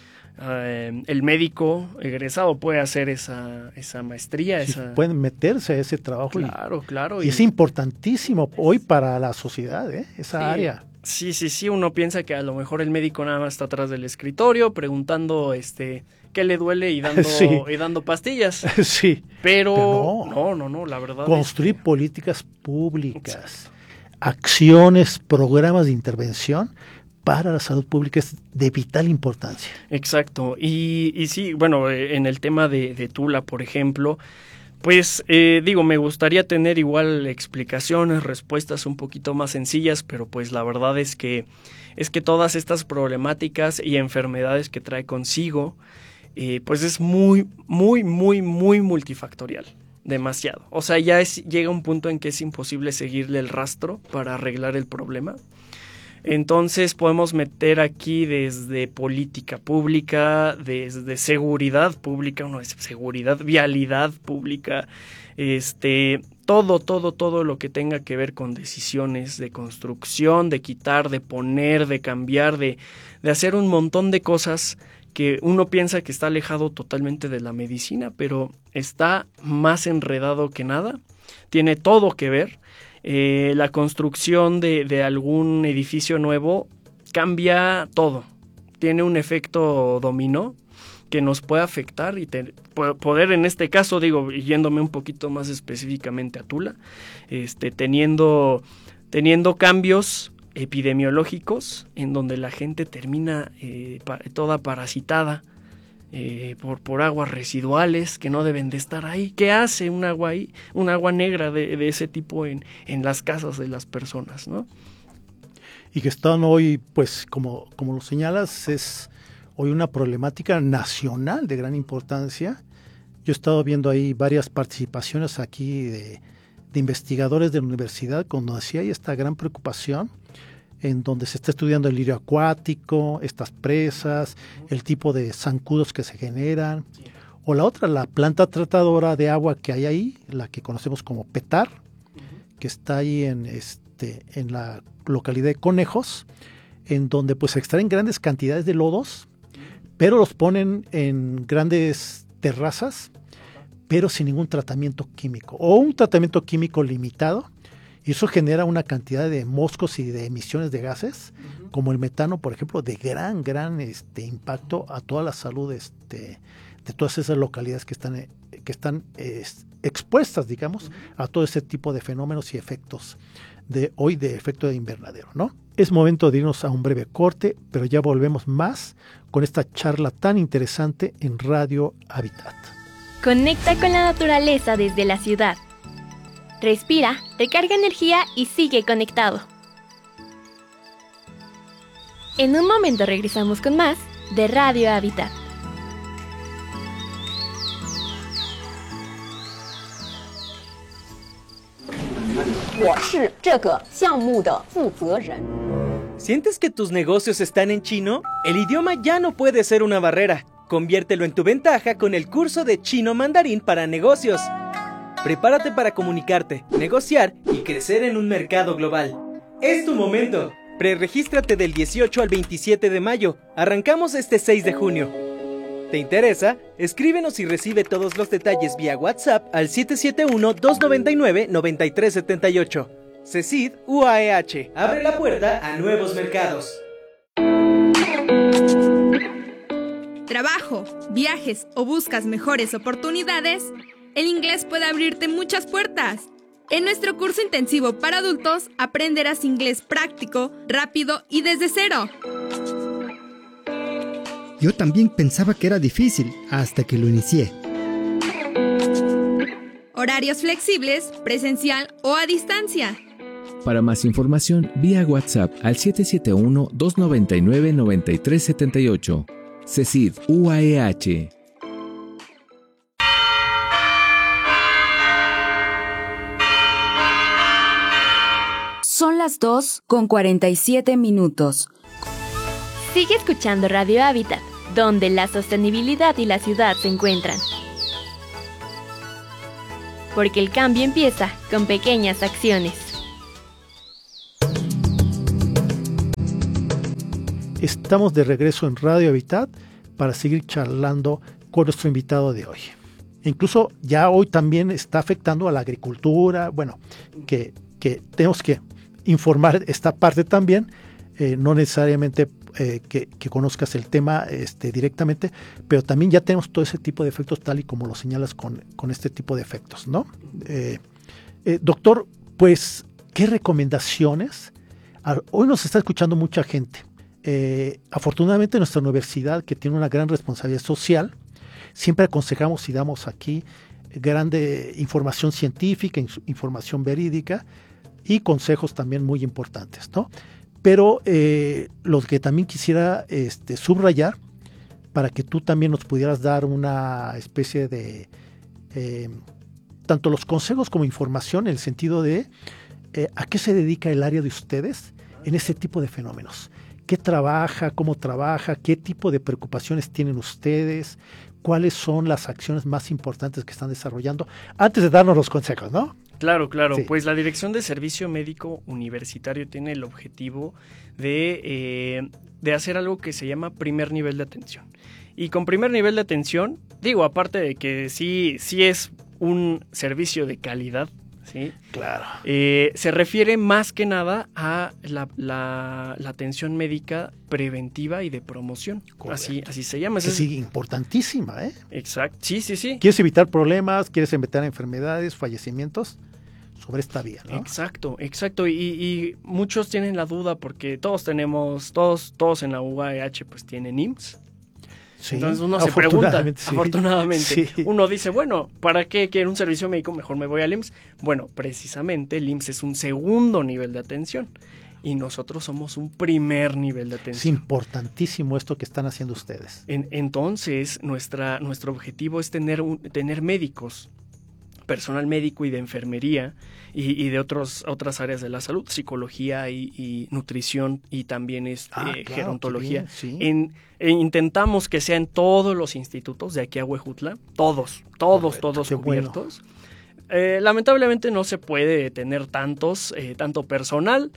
Uh, el médico egresado puede hacer esa, esa maestría. Sí, esa... pueden meterse a ese trabajo. Claro, y, claro. Y, y es importantísimo hoy para la sociedad, ¿eh? Esa sí. área. Sí, sí, sí, uno piensa que a lo mejor el médico nada más está atrás del escritorio preguntando este qué le duele y dando, sí. y dando pastillas. Sí. Pero, Pero no, no, no, no, la verdad construir es que... políticas públicas, Exacto. acciones, programas de intervención para la salud pública es de vital importancia. Exacto. Y, y sí, bueno, en el tema de, de Tula, por ejemplo, pues eh, digo, me gustaría tener igual explicaciones, respuestas un poquito más sencillas, pero pues la verdad es que es que todas estas problemáticas y enfermedades que trae consigo, eh, pues es muy, muy, muy, muy multifactorial, demasiado. O sea, ya es, llega un punto en que es imposible seguirle el rastro para arreglar el problema. Entonces podemos meter aquí desde política pública, desde seguridad pública, no es seguridad, vialidad pública, este, todo, todo, todo lo que tenga que ver con decisiones de construcción, de quitar, de poner, de cambiar, de, de hacer un montón de cosas que uno piensa que está alejado totalmente de la medicina, pero está más enredado que nada, tiene todo que ver. Eh, la construcción de, de algún edificio nuevo cambia todo, tiene un efecto dominó que nos puede afectar y te, poder en este caso, digo, yéndome un poquito más específicamente a Tula, este, teniendo, teniendo cambios epidemiológicos en donde la gente termina eh, pa, toda parasitada Eh, por, por aguas residuales que no deben de estar ahí. ¿Qué hace un agua ahí, un agua negra de, de ese tipo en, en las casas de las personas, ¿no? Y que están hoy, pues, como, como lo señalas, es hoy una problemática nacional de gran importancia. Yo he estado viendo ahí varias participaciones aquí de, de investigadores de la universidad, cuando decía hay esta gran preocupación en donde se está estudiando el lirio acuático, estas presas, el tipo de zancudos que se generan, sí. O la otra, la planta tratadora de agua que hay ahí, la que conocemos como Petar, uh-huh. que está ahí en, este, en la localidad de Conejos, en donde pues se extraen grandes cantidades de lodos, uh-huh. pero los ponen en grandes terrazas, pero sin ningún tratamiento químico, o un tratamiento químico limitado. Y eso genera una cantidad de moscos y de emisiones de gases, uh-huh. como el metano, por ejemplo, de gran, gran este, impacto a toda la salud este, de todas esas localidades que están, que están eh, expuestas, digamos, uh-huh. a todo ese tipo de fenómenos y efectos de hoy, de efecto de invernadero, ¿no? Es momento de irnos a un breve corte, pero ya volvemos más con esta charla tan interesante en Radio Habitat. Conecta con la naturaleza desde la ciudad. Respira, recarga energía y sigue conectado. En un momento regresamos con más de Radio Habitat. ¿Sientes que tus negocios están en chino? El idioma ya no puede ser una barrera. Conviértelo en tu ventaja con el curso de Chino Mandarín para Negocios. Prepárate para comunicarte, negociar y crecer en un mercado global. ¡Es tu momento! Preregístrate del dieciocho al veintisiete de mayo. Arrancamos este seis de junio. ¿Te interesa? Escríbenos y recibe todos los detalles vía WhatsApp al siete siete uno, dos nueve nueve, nueve tres siete ocho. CECID U A E H. Abre la puerta a nuevos mercados. Trabajo, viajes o buscas mejores oportunidades, el inglés puede abrirte muchas puertas. En nuestro curso intensivo para adultos aprenderás inglés práctico, rápido y desde cero. Yo también pensaba que era difícil hasta que lo inicié. Horarios flexibles, presencial o a distancia. Para más información, vía WhatsApp al siete siete uno, dos nueve nueve, nueve tres siete ocho. CECID U A E H. Son las dos con cuarenta y siete minutos. Sigue escuchando Radio Habitat, donde la sostenibilidad y la ciudad se encuentran. porque el cambio empieza con pequeñas acciones. Estamos de regreso en Radio Habitat para seguir charlando con nuestro invitado de hoy. Incluso ya hoy también está afectando a la agricultura, bueno, que, que tenemos que informar esta parte también, eh, no necesariamente eh, que, que conozcas el tema este, directamente, pero también ya tenemos todo ese tipo de efectos tal y como lo señalas con, con este tipo de efectos, ¿no? Eh, eh, doctor, pues, ¿qué recomendaciones? Hoy nos está escuchando mucha gente. Eh, afortunadamente nuestra universidad, que tiene una gran responsabilidad social, siempre aconsejamos y damos aquí grande información científica, información verídica y consejos también muy importantes, ¿no? Pero eh, lo que también quisiera este, subrayar, para que tú también nos pudieras dar una especie de, eh, tanto los consejos como información, en el sentido de eh, a qué se dedica el área de ustedes en este tipo de fenómenos. ¿Qué trabaja? ¿Cómo trabaja? ¿Qué tipo de preocupaciones tienen ustedes? ¿Cuáles son las acciones más importantes que están desarrollando? Antes de darnos los consejos, ¿no? Claro, claro. Sí. Pues la Dirección de Servicio Médico Universitario tiene el objetivo de, eh, de hacer algo que se llama primer nivel de atención. Y con primer nivel de atención, digo, aparte de que sí, sí es un servicio de calidad, ¿sí? Claro. Eh, se refiere más que nada a la, la, la atención médica preventiva y de promoción. Así, así se llama. Que sí, importantísima, ¿eh? Exacto. Sí, sí, sí. ¿Quieres evitar problemas? ¿Quieres evitar enfermedades, fallecimientos? Sobre esta vía, ¿no? Exacto, exacto. Y, y muchos tienen la duda porque todos tenemos, todos, todos en la U A E H pues tienen I M S S. Sí, entonces uno se pregunta, sí. afortunadamente, Sí. uno dice, bueno, ¿para qué quiero un servicio médico? Mejor me voy al I M S S. Bueno, precisamente el I M S S es un segundo nivel de atención y nosotros somos un primer nivel de Es atención. importantísimo esto que están haciendo ustedes. En, entonces, nuestra, nuestro objetivo es tener, un, tener médicos, personal médico y de enfermería y, y de otros, otras áreas de la salud, psicología y, y nutrición y también este, Ah, claro, gerontología. qué bien, sí. en, en, intentamos que sea en todos los institutos de aquí a Huejutla, todos, todos, Correcto, todos qué cubiertos. Eh, lamentablemente no se puede tener tantos, eh, tanto personal.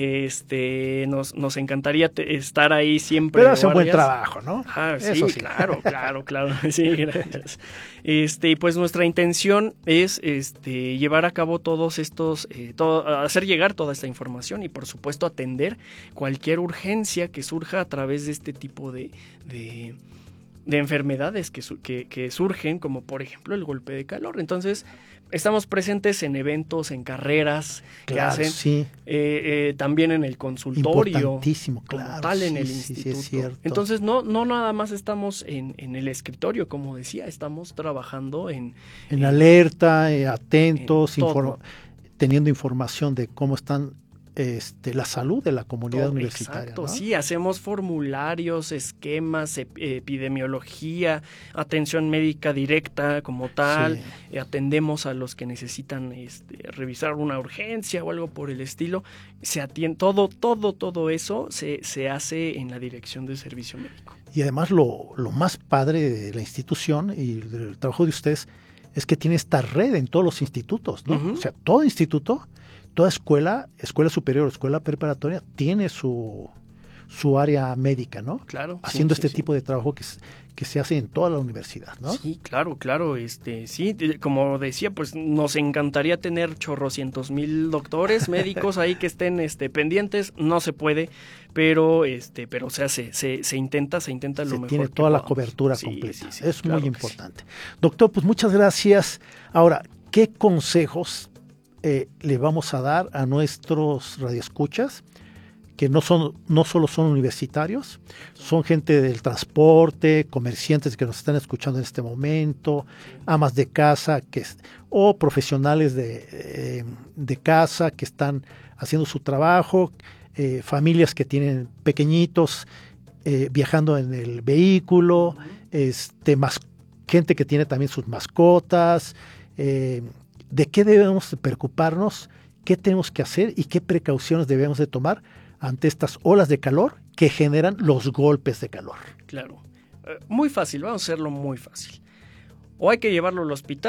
Este, nos, nos encantaría te, estar ahí siempre. Pero hace un buen guardias. trabajo, ¿no? Ah, sí, Eso sí. claro, claro, claro. Sí, gracias. Este, pues nuestra intención es este, llevar a cabo todos estos, eh, todo, hacer llegar toda esta información y por supuesto atender cualquier urgencia que surja a través de este tipo de, de, de enfermedades que, que, que surgen, como por ejemplo el golpe de calor. Entonces, estamos presentes en eventos, en carreras que Claro, hacen, sí. eh, eh, también en el consultorio, Importantísimo, como claro, tal en sí, el sí, sí, es instituto. cierto. Entonces, no, no nada más estamos en, en el escritorio, como decía, estamos trabajando en... En alerta, eh, atentos, en todo. inform- teniendo información de cómo están este, la salud de la comunidad todo, universitaria. Exacto, ¿no? sí, hacemos formularios, esquemas, ep- epidemiología, atención médica directa como tal, Sí. eh, atendemos a los que necesitan este, revisar una urgencia o algo por el estilo, se atiende, todo, todo, todo eso se, se hace en la Dirección de Servicio Médico. Y además lo, lo más padre de la institución y del trabajo de ustedes es que tiene esta red en todos los institutos, ¿no? Ujú. O sea, todo instituto, toda escuela, escuela superior, escuela preparatoria, tiene su, su área médica, ¿no? Claro. Haciendo sí, este sí, tipo de trabajo que, s- que se hace en toda la universidad, ¿no? Sí, claro, claro, este, sí, de- como decía, pues nos encantaría tener chorrocientos mil doctores, médicos ahí que estén, este, pendientes, no se puede, pero, este, pero o sea, se, se, se intenta, se intenta lo Se mejor tiene que toda la podamos. cobertura Sí, completa. sí, sí, es claro muy que sí. importante. Doctor, pues muchas gracias. Ahora, ¿qué consejos eh, le vamos a dar a nuestros radioescuchas? Que no son, no solo son universitarios, son gente del transporte, comerciantes que nos están escuchando en este momento, amas de casa que, o profesionales de, eh, de casa que están haciendo su trabajo, eh, familias que tienen pequeñitos eh, viajando en el vehículo, este, más, gente que tiene también sus mascotas. Eh, ¿De qué debemos de preocuparnos? ¿Qué tenemos que hacer? ¿Y qué precauciones debemos de tomar ante estas olas de calor que generan los golpes de calor? Claro, Eh, muy fácil, vamos a hacerlo muy fácil. O hay que llevarlo al hospital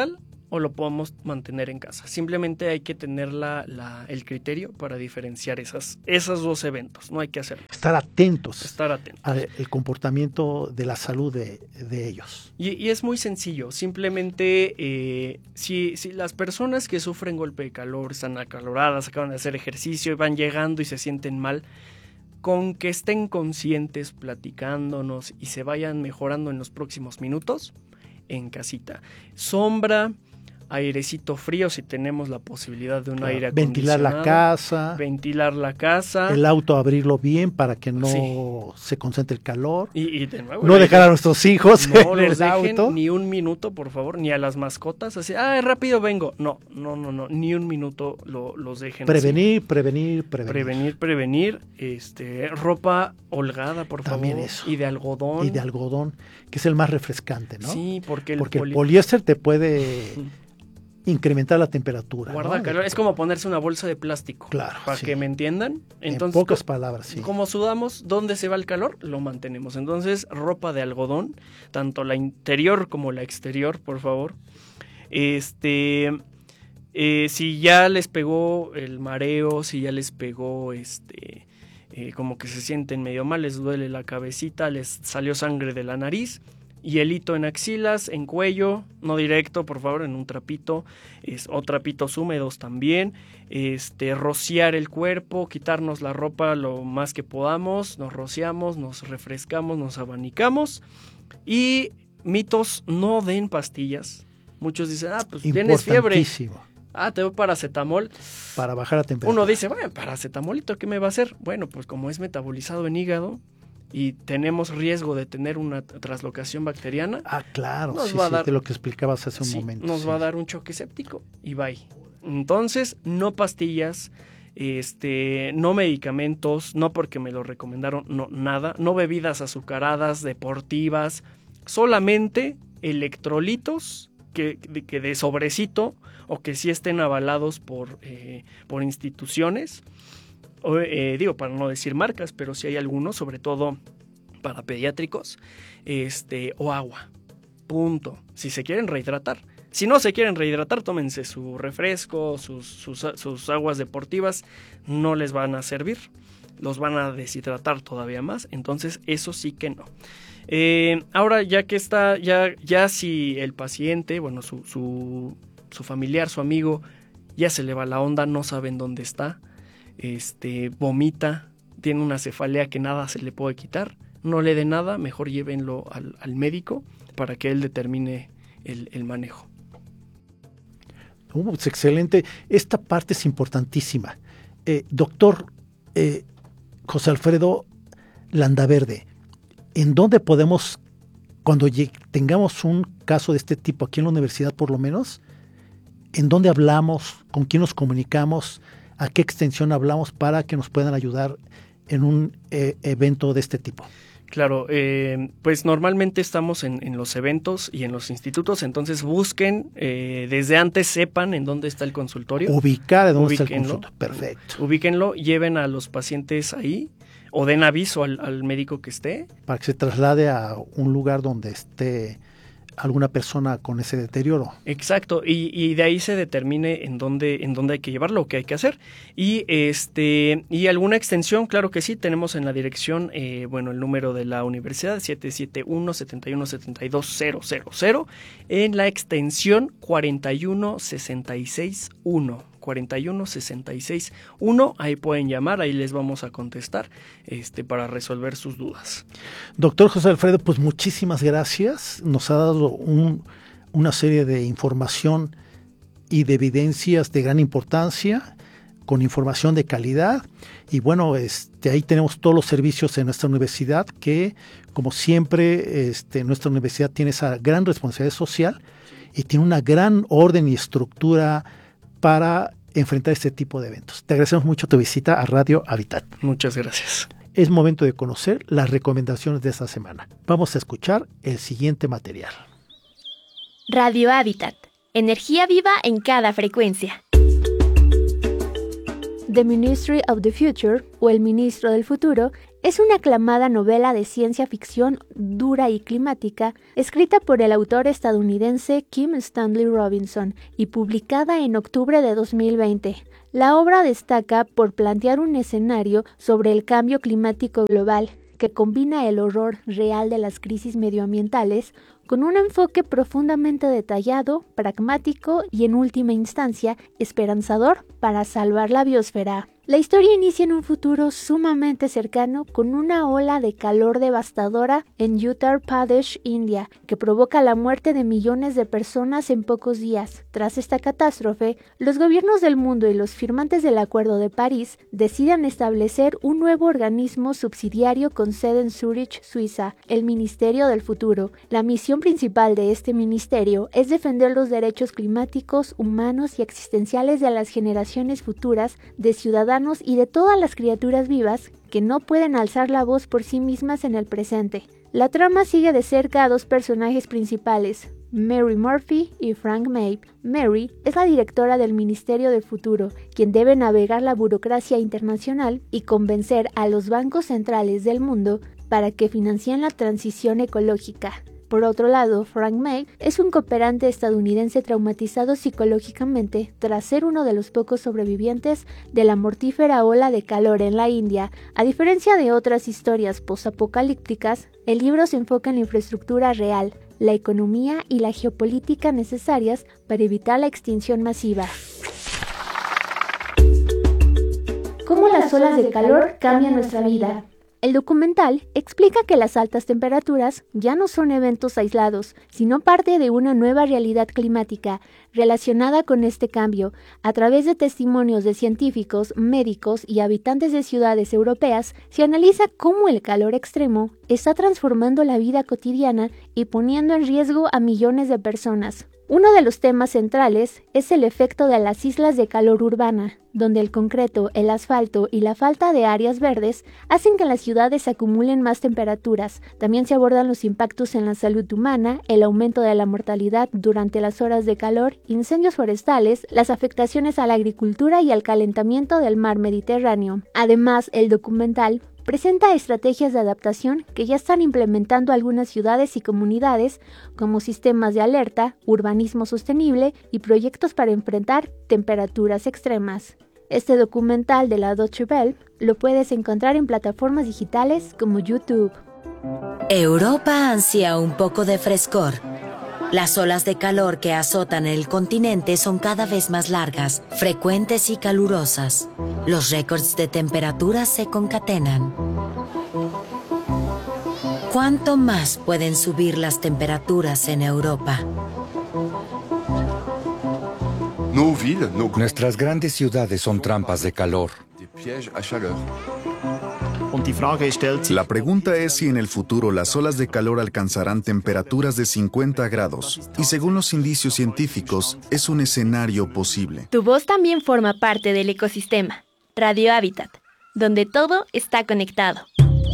o lo podemos mantener en casa. Simplemente hay que tener la, la, el criterio para diferenciar esas, esos dos eventos. No hay que hacerlo. Estar atentos. Estar atentos. Al comportamiento de la salud de, de ellos. Y, y es muy sencillo. Simplemente, eh, si, si las personas que sufren golpe de calor, están acaloradas, acaban de hacer ejercicio y van llegando y se sienten mal, con que estén conscientes, platicándonos y se vayan mejorando en los próximos minutos, en casita. Sombra, airecito frío si tenemos la posibilidad de un claro, aire acondicionado. Ventilar la casa. Ventilar la casa. El auto abrirlo bien para que no sí. se concentre el calor. Y, y de nuevo, no dejar a nuestros hijos no en los el dejen auto. Ni un minuto, por favor, ni a las mascotas. Así, ah, rápido vengo. No, no, no, no. Ni un minuto lo, los dejen. Prevenir, así. prevenir, prevenir. Prevenir, prevenir. Este, ropa holgada, por También favor. Eso. Y de algodón. Y de algodón, que es el más refrescante, ¿no? Sí, porque el, porque poli... el poliéster te puede incrementar la temperatura. Guarda ¿no? calor. Es como ponerse una bolsa de plástico. Claro. Para sí. que me entiendan. Entonces, en pocas palabras, sí. Como sudamos, ¿dónde se va el calor? Lo mantenemos. Entonces, ropa de algodón, tanto la interior como la exterior, por favor. Este, eh, si ya les pegó el mareo, si ya les pegó, este, eh, como que se sienten medio mal, les duele la cabecita, les salió sangre de la nariz. Hielito en axilas, en cuello, no directo, por favor, en un trapito, es, o trapitos húmedos también, este, rociar el cuerpo, quitarnos la ropa lo más que podamos, nos rociamos, nos refrescamos, nos abanicamos, y mitos, no den pastillas. Muchos dicen, ah, pues tienes fiebre, ah, te doy paracetamol. Para bajar la temperatura. Uno dice, bueno, paracetamolito, ¿qué me va a hacer? Bueno, pues como es metabolizado en hígado, y tenemos riesgo de tener una traslocación bacteriana. Ah, claro, nos sí, va sí, a dar, de lo que explicabas hace un sí, momento. Nos sí. va a dar un choque séptico y bye. Entonces, no pastillas, este, no medicamentos, no porque me lo recomendaron, no, nada, no bebidas azucaradas, deportivas, solamente electrolitos que, que de sobrecito o que sí estén avalados por, eh, por instituciones. O, eh, digo, para no decir marcas, pero si hay algunos, sobre todo para pediátricos, este, o agua, punto. Si se quieren rehidratar. Si no se quieren rehidratar, tómense su refresco, sus, sus, sus aguas deportivas, no les van a servir, los van a deshidratar todavía más, entonces eso sí que no. Eh, ahora, ya que está, ya, ya si el paciente, bueno, su, su, su familiar, su amigo, ya se le va la onda, no saben dónde está, Este, vomita, tiene una cefalea que nada se le puede quitar, no le dé nada, mejor llévenlo al, al médico para que él determine el, el manejo. Uh, es excelente. Esta parte es importantísima. Eh, doctor eh, José Alfredo Landaverde, ¿en dónde podemos, cuando tengamos un caso de este tipo aquí en la universidad por lo menos, en dónde hablamos, con quién nos comunicamos, a qué extensión hablamos para que nos puedan ayudar en un eh, evento de este tipo? Claro, eh, pues normalmente estamos en, en los eventos y en los institutos, entonces busquen, eh, desde antes sepan en dónde está el consultorio. Ubicar en dónde está el consultorio, perfecto. Ubíquenlo, lleven a los pacientes ahí o den aviso al, al médico que esté. Para que se traslade a un lugar donde esté alguna persona con ese deterioro. Exacto, y, y de ahí se determine en dónde, en dónde hay que llevarlo, qué hay que hacer. Y este y alguna extensión, claro que sí, tenemos en la dirección, eh, bueno, el número de la universidad, siete siete uno, siete uno siete dos, cero cero cero, en la extensión cuarenta y uno sesenta y seis uno. cuarenta y uno sesenta y seis uno, ahí pueden llamar, ahí les vamos a contestar este, para resolver sus dudas. Doctor José Alfredo, pues muchísimas gracias, nos ha dado un, una serie de información y de evidencias de gran importancia, con información de calidad, y bueno, este, ahí tenemos todos los servicios en nuestra universidad, que como siempre este, nuestra universidad tiene esa gran responsabilidad social y tiene una gran orden y estructura para enfrentar este tipo de eventos. Te agradecemos mucho tu visita a Radio Habitat. Muchas gracias. Es momento de conocer las recomendaciones de esta semana. Vamos a escuchar el siguiente material. Radio Habitat. Energía viva en cada frecuencia. The Ministry of the Future, o el Ministro del Futuro, es una aclamada novela de ciencia ficción dura y climática, escrita por el autor estadounidense Kim Stanley Robinson y publicada en octubre de dos mil veinte. La obra destaca por plantear un escenario sobre el cambio climático global que combina el horror real de las crisis medioambientales con un enfoque profundamente detallado, pragmático y en última instancia esperanzador para salvar la biosfera. La historia inicia en un futuro sumamente cercano con una ola de calor devastadora en Uttar Pradesh, India, que provoca la muerte de millones de personas en pocos días. Tras esta catástrofe, los gobiernos del mundo y los firmantes del Acuerdo de París deciden establecer un nuevo organismo subsidiario con sede en Zúrich, Suiza, el Ministerio del Futuro. La misión principal de este ministerio es defender los derechos climáticos, humanos y existenciales de las generaciones futuras de ciudadanos y de todas las criaturas vivas que no pueden alzar la voz por sí mismas en el presente. La trama sigue de cerca a dos personajes principales, Mary Murphy y Frank May. Mary es la directora del Ministerio del Futuro, quien debe navegar la burocracia internacional y convencer a los bancos centrales del mundo para que financien la transición ecológica. Por otro lado, Frank May es un cooperante estadounidense traumatizado psicológicamente tras ser uno de los pocos sobrevivientes de la mortífera ola de calor en la India. A diferencia de otras historias posapocalípticas, el libro se enfoca en la infraestructura real, la economía y la geopolítica necesarias para evitar la extinción masiva. ¿Cómo las olas de calor cambian nuestra vida? El documental explica que las altas temperaturas ya no son eventos aislados, sino parte de una nueva realidad climática relacionada con este cambio. A través de testimonios de científicos, médicos y habitantes de ciudades europeas, se analiza cómo el calor extremo está transformando la vida cotidiana y poniendo en riesgo a millones de personas. Uno de los temas centrales es el efecto de las islas de calor urbana, donde el concreto, el asfalto y la falta de áreas verdes hacen que las ciudades acumulen más temperaturas. También se abordan los impactos en la salud humana, el aumento de la mortalidad durante las horas de calor, incendios forestales, las afectaciones a la agricultura y al calentamiento del mar Mediterráneo. Además, el documental presenta estrategias de adaptación que ya están implementando algunas ciudades y comunidades, como sistemas de alerta, urbanismo sostenible y proyectos para enfrentar temperaturas extremas. Este documental de la Deutsche Welle lo puedes encontrar en plataformas digitales como YouTube. Europa ansía un poco de frescor. Las olas de calor que azotan el continente son cada vez más largas, frecuentes y calurosas. Los récords de temperatura se concatenan. ¿Cuánto más pueden subir las temperaturas en Europa? Nuestras grandes ciudades son trampas de calor. La pregunta es si en el futuro las olas de calor alcanzarán temperaturas de cincuenta grados, y según los indicios científicos, es un escenario posible. Tu voz también forma parte del ecosistema. Radio Hábitat, donde todo está conectado.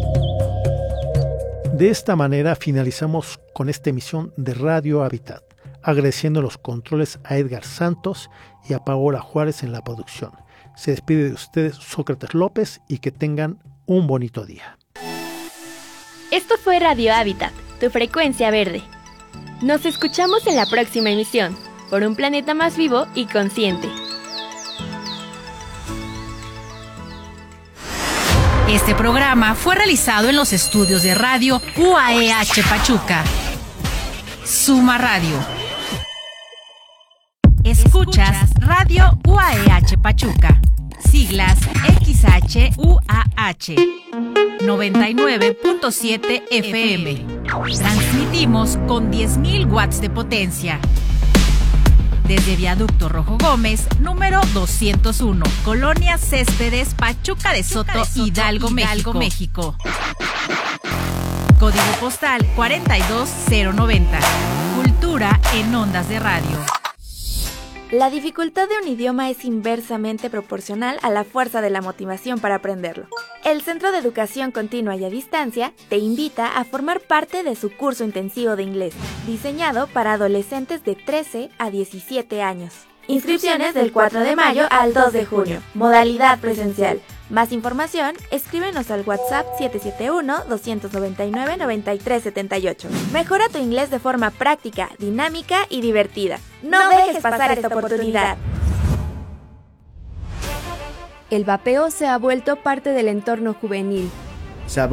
De esta manera finalizamos con esta emisión de Radio Hábitat, agradeciendo los controles a Edgar Santos y a Paola Juárez en la producción. Se despide de ustedes Sócrates López y que tengan un bonito día. Esto fue Radio Hábitat, tu frecuencia verde. Nos escuchamos en la próxima emisión, por un planeta más vivo y consciente. Este programa fue realizado en los estudios de Radio U A E H Pachuca. Suma Radio. Escuchas Radio U A E H Pachuca. Siglas X H U A H noventa y nueve punto siete F M. Transmitimos con diez mil watts de potencia. Desde Viaducto Rojo Gómez, número doscientos uno, Colonia Céspedes, Pachuca de Soto, Pachuca de Soto Hidalgo, Hidalgo, México. México. Código postal cuarenta y dos cero noventa. Cultura en ondas de radio. La dificultad de un idioma es inversamente proporcional a la fuerza de la motivación para aprenderlo. El Centro de Educación Continua y a Distancia te invita a formar parte de su curso intensivo de inglés, diseñado para adolescentes de trece a diecisiete años. Inscripciones del cuatro de mayo al dos de junio. Modalidad presencial. Más información, escríbenos al WhatsApp siete siete uno, dos nueve nueve, nueve tres siete ocho. Mejora tu inglés de forma práctica, dinámica y divertida. No, no dejes pasar esta oportunidad. El vapeo se ha vuelto parte del entorno juvenil.